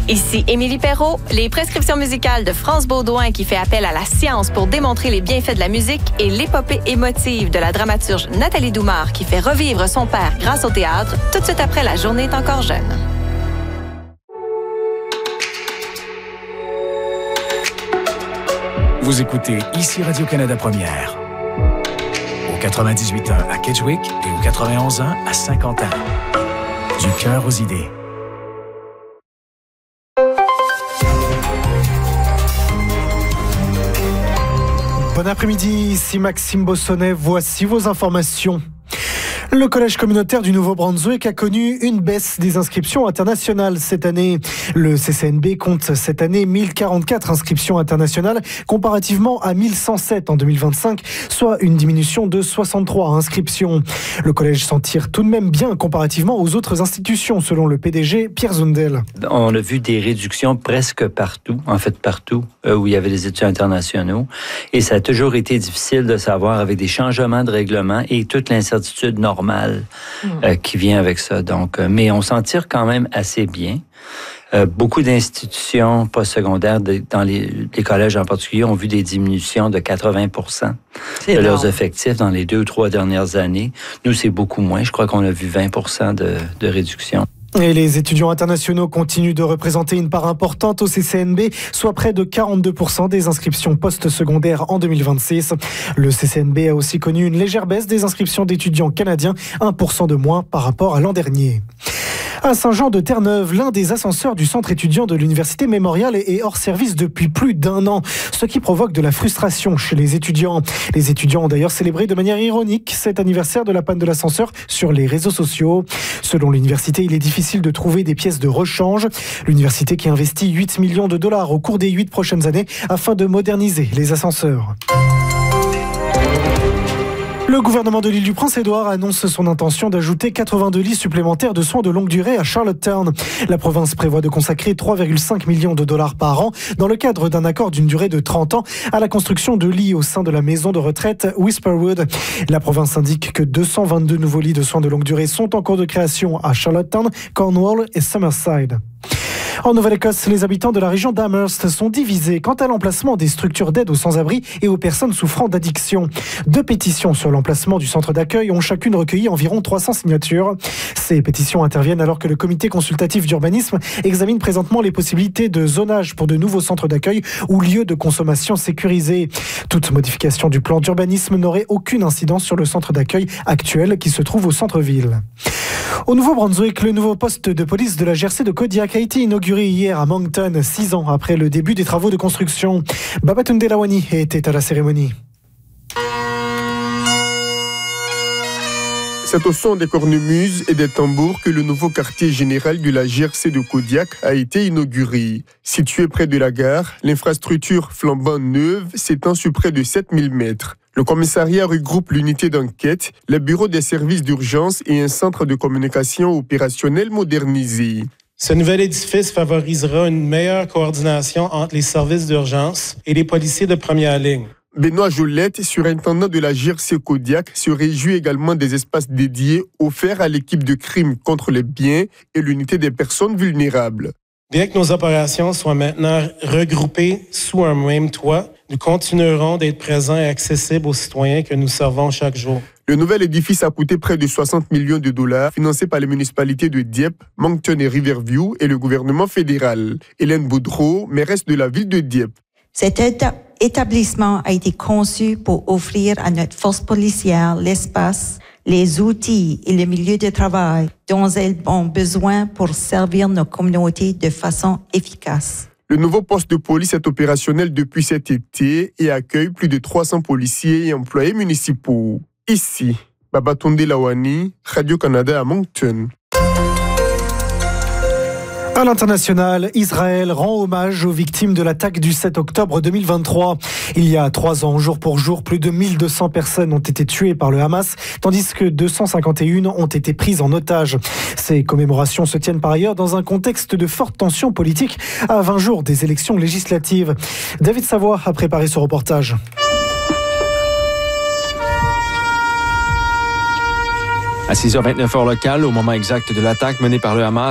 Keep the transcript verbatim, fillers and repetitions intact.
Ici Émilie Perrault. Les prescriptions musicales de France Baudouin qui fait appel à la science pour démontrer les bienfaits de la musique et l'épopée émotive de la dramaturge Nathalie Doumard qui fait revivre son père grâce au théâtre, tout de suite après La journée est encore jeune. Vous écoutez ici Radio-Canada Première. Au quatre-vingt-dix-huit ans à Kedgewick et au quatre-vingt-onze ans à Saint-Quentin. Du cœur aux idées. Bon après-midi, ici Maxime Bossonnet, voici vos informations. Le Collège communautaire du Nouveau-Brunswick a connu une baisse des inscriptions internationales cette année. Le C C N B compte cette année mille quarante-quatre inscriptions internationales comparativement à mille cent sept en deux mille vingt-cinq, soit une diminution de soixante-trois inscriptions. Le collège s'en tire tout de même bien comparativement aux autres institutions, selon le P D G Pierre Zundel. On a vu des réductions presque partout, en fait partout où il y avait des étudiants internationaux. Et ça a toujours été difficile de savoir avec des changements de règlement et toute l'incertitude normale mmh. euh, qui vient avec ça. Donc, euh, mais on s'en tire quand même assez bien. Euh, beaucoup d'institutions postsecondaires, de, dans les, les collèges en particulier, ont vu des diminutions de quatre-vingts pour cent de énorme. Leurs effectifs dans les deux ou trois dernières années. Nous, c'est beaucoup moins. Je crois qu'on a vu vingt pour cent de, de réduction. Et les étudiants internationaux continuent de représenter une part importante au C C N B, soit près de quarante-deux pour cent des inscriptions post-secondaires en deux mille vingt-six. Le C C N B a aussi connu une légère baisse des inscriptions d'étudiants canadiens, un pour cent de moins par rapport à l'an dernier. À Saint-Jean-de-Terre-Neuve, l'un des ascenseurs du centre étudiant de l'Université Mémorial est hors service depuis plus d'un an, ce qui provoque de la frustration chez les étudiants. Les étudiants ont d'ailleurs célébré de manière ironique cet anniversaire de la panne de l'ascenseur sur les réseaux sociaux. Selon l'université, il est difficile de trouver des pièces de rechange. L'université qui investit huit millions de dollars au cours des huit prochaines années afin de moderniser les ascenseurs. Le gouvernement de l'île du Prince-Édouard annonce son intention d'ajouter quatre-vingt-deux lits supplémentaires de soins de longue durée à Charlottetown. La province prévoit de consacrer trois virgule cinq millions de dollars par an dans le cadre d'un accord d'une durée de trente ans à la construction de lits au sein de la maison de retraite Whisperwood. La province indique que deux cent vingt-deux nouveaux lits de soins de longue durée sont en cours de création à Charlottetown, Cornwall et Summerside. En Nouvelle-Écosse, les habitants de la région d'Amherst sont divisés quant à l'emplacement des structures d'aide aux sans-abri et aux personnes souffrant d'addiction. Deux pétitions sur l'emplacement du centre d'accueil ont chacune recueilli environ trois cents signatures. Ces pétitions interviennent alors que le comité consultatif d'urbanisme examine présentement les possibilités de zonage pour de nouveaux centres d'accueil ou lieux de consommation sécurisés. Toute modification du plan d'urbanisme n'aurait aucune incidence sur le centre d'accueil actuel qui se trouve au centre-ville. Au Nouveau-Brunswick, le nouveau poste de police de la G R C de Kodiak a été inauguré hier à Moncton, six ans après le début des travaux de construction. Babatunde Lawani était à la cérémonie. C'est au son des cornemuses et des tambours que le nouveau quartier général de la G R C de Kodiak a été inauguré. Situé près de la gare, l'infrastructure flambant neuve s'étend sur près de sept mille mètres. Le commissariat regroupe l'unité d'enquête, les bureaux des services d'urgence et un centre de communication opérationnel modernisé. Ce nouvel édifice favorisera une meilleure coordination entre les services d'urgence et les policiers de première ligne. Benoît Jolette, surintendant de la G R C Kodiak, se réjouit également des espaces dédiés offerts à l'équipe de crime contre les biens et l'unité des personnes vulnérables. Bien que nos opérations soient maintenant regroupées sous un même toit, nous continuerons d'être présents et accessibles aux citoyens que nous servons chaque jour. Le nouvel édifice a coûté près de soixante millions de dollars, financé par les municipalités de Dieppe, Moncton et Riverview et le gouvernement fédéral. Hélène Boudreau, mairesse de la ville de Dieppe. Cet éta- établissement a été conçu pour offrir à notre force policière l'espace, les outils et le milieu de travail dont elles ont besoin pour servir nos communautés de façon efficace. Le nouveau poste de police est opérationnel depuis cet été et accueille plus de trois cents policiers et employés municipaux. Ici, Babatunde Lawani, Radio-Canada à Moncton. À l'international, Israël rend hommage aux victimes de l'attaque du sept octobre deux mille vingt-trois. Il y a trois ans, jour pour jour, plus de mille deux cents personnes ont été tuées par le Hamas, tandis que deux cent cinquante et un ont été prises en otage. Ces commémorations se tiennent par ailleurs dans un contexte de forte tension politique à vingt jours des élections législatives. David Savoie a préparé ce reportage. À six heures vingt-neuf heure locale, au moment exact de l'attaque menée par le Hamas,